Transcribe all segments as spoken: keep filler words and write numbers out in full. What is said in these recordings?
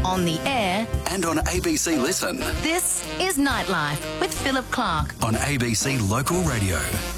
on the air, and on A B C Listen. This is Nightlife with Philip Clark on A B C Local Radio.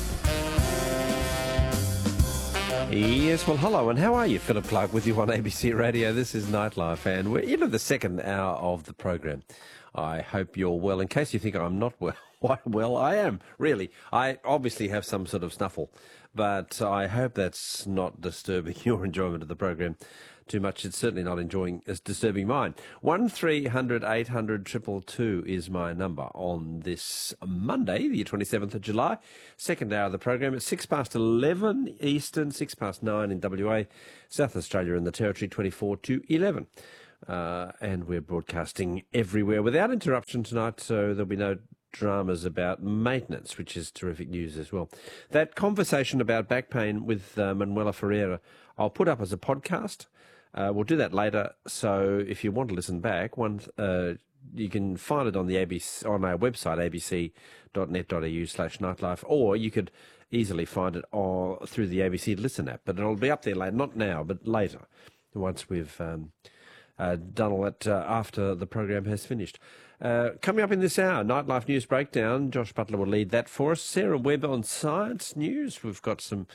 Yes, well, hello, and how are you? Philip Clark with you on A B C Radio. This is Nightlife, and we're into the second hour of the program. I hope you're well. In case you think I'm not well, why, well, I am, really. I obviously have some sort of snuffle, but I hope that's not disturbing your enjoyment of the program too much. It's certainly not enjoying, it's disturbing mine. one three hundred eight hundred two two two is my number on this Monday, the twenty-seventh of July, second hour of the program. It's six past eleven Eastern, six past nine in W A, South Australia and the Territory, twenty-four to eleven. Uh, and we're broadcasting everywhere without interruption tonight, so there'll be no dramas about maintenance, which is terrific news as well. That conversation about back pain with uh, Manuela Ferreira, I'll put up as a podcast. Uh, we'll do that later. So if you want to listen back, one uh, you can find it on the A B C on our website, a b c dot net dot a u slash nightlife, or you could easily find it all through the A B C Listen app. But it'll be up there later, not now, but later, once we've um, uh, done all that uh, after the program has finished. Uh, coming up in this hour, Nightlife News Breakdown. Josh Butler will lead that for us. Sarah Webb on Science News. We've got some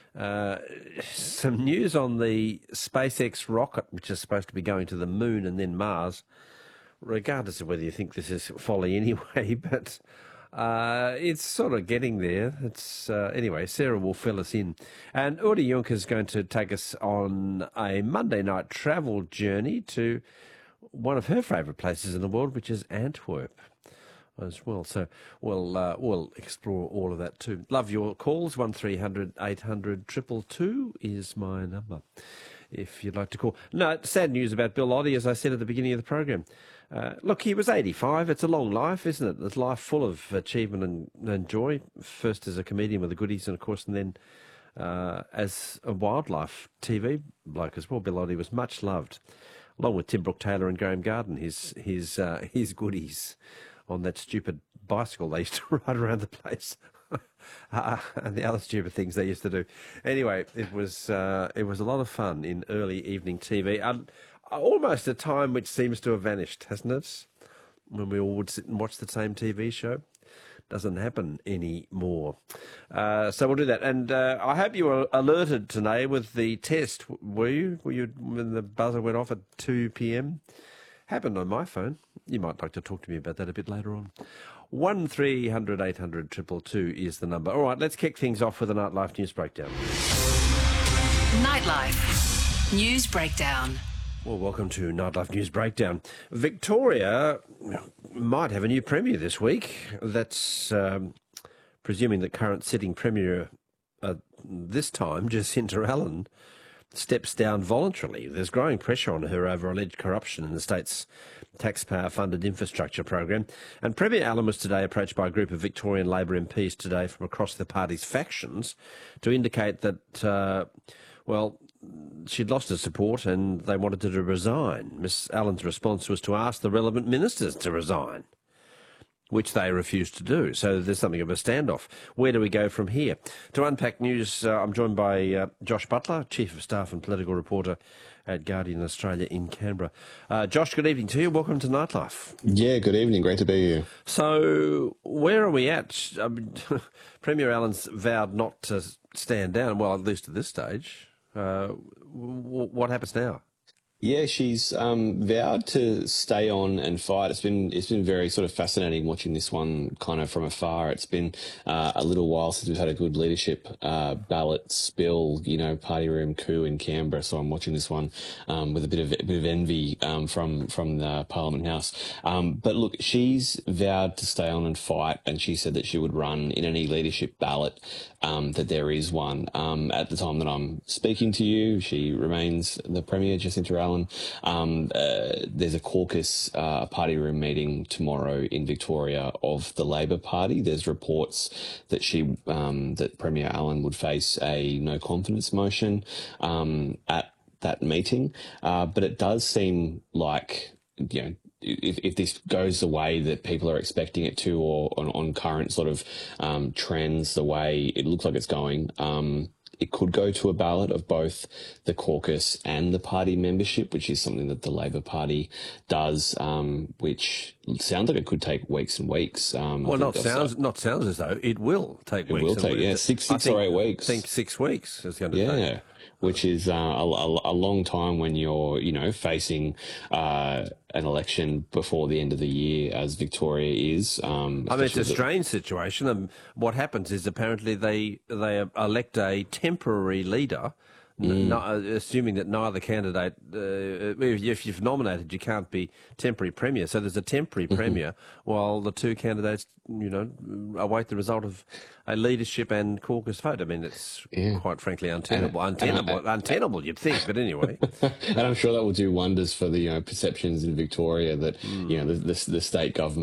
uh, some news on the SpaceX rocket, which is supposed to be going to the moon and then Mars, regardless of whether you think this is folly anyway, but uh, it's sort of getting there. It's uh, anyway, Sarah will fill us in. And Udi Juncker is going to take us on a Monday night travel journey to one of her favourite places in the world, which is Antwerp as well. So we'll uh, we'll explore all of that too. Love your calls. one three hundred eight hundred two two two is my number, if you'd like to call. No, sad news about Bill Oddie, as I said at the beginning of the program. Uh, look, he was eighty-five. It's a long life, isn't it? It's a life full of achievement and, and joy. First as a comedian with the Goodies, and of course, and then uh, as a wildlife T V bloke as well. Bill Oddie was much loved, along with Tim Brooke Taylor and Graham Garden, his his uh, his goodies on that stupid bicycle they used to ride around the place, uh, and the other stupid things they used to do. Anyway, it was uh, it was a lot of fun in early evening T V, um, almost a time which seems to have vanished, hasn't it? When we all would sit and watch the same T V show. Doesn't happen anymore. Uh, so we'll do that. And uh, I hope you were alerted today with the test, were you? Were you when the buzzer went off at two p.m? Happened on my phone. You might like to talk to me about that a bit later on. one three hundred eight hundred two two two is the number. All right, let's kick things off with a Nightlife News Breakdown. Nightlife News Breakdown. Well, welcome to Nightlife News Breakdown. Victoria might have a new premier this week. That's um, presuming the current sitting premier uh, this time, Jacinta Allan, steps down voluntarily. There's growing pressure on her over alleged corruption in the state's taxpayer-funded infrastructure program. And Premier Allan was today approached by a group of Victorian Labor M Ps today from across the party's factions to indicate that, uh, well, she'd lost her support and they wanted her to resign. Miss Allan's response was to ask the relevant ministers to resign, which they refused to do. So there's something of a standoff. Where do we go from here? To unpack news, uh, I'm joined by uh, Josh Butler, Chief of Staff and Political Reporter at Guardian Australia in Canberra. Uh, Josh, good evening to you. Welcome to Nightlife. Yeah, good evening. Great to be here. So where are we at? I mean, Premier Allan's vowed not to stand down, well, at least at this stage. Uh, w- what happens now? Yeah, she's um, vowed to stay on and fight. It's been it's been very sort of fascinating watching this one kind of from afar. It's been uh, a little while since we've had a good leadership uh, ballot spill, you know, party room coup in Canberra. So I'm watching this one um, with a bit of a bit of envy um, from from the Parliament House. Um, but look, she's vowed to stay on and fight, and she said that she would run in any leadership ballot um, that there is one. Um, at the time that I'm speaking to you, she remains the Premier, Jacinta Allan. Um, uh, there's a caucus, uh, a party room meeting tomorrow in Victoria of the Labor Party. There's reports that she, um, that Premier Allan would face a no confidence motion um, at that meeting, uh, but it does seem like, you know, if, if this goes the way that people are expecting it to, or on, on current sort of um, trends, the way it looks like it's going, um, it could go to a ballot of both the caucus and the party membership, which is something that the Labor Party does, um, which sounds like it could take weeks and weeks. Um, well, not sounds not sounds as though it will take it weeks. It will and take, weeks. yeah, six, six think, or eight weeks. I think six weeks is going to yeah. take. Yeah, which is uh, a, a, a long time when you're, you know, facing uh, an election before the end of the year, as Victoria is. Um, I mean, it's a the- strange situation. And what happens is apparently they they elect a temporary leader. Mm. No, assuming that neither candidate, uh, if you've nominated, you can't be temporary premier. So there's a temporary mm-hmm. premier, while the two candidates, you know, await the result of a leadership and caucus vote. I mean, it's yeah. quite frankly untenable. And, untenable, and, untenable, you'd think, but anyway. And I'm sure that will do wonders for the you know, perceptions in Victoria that mm. you know the, the, the state government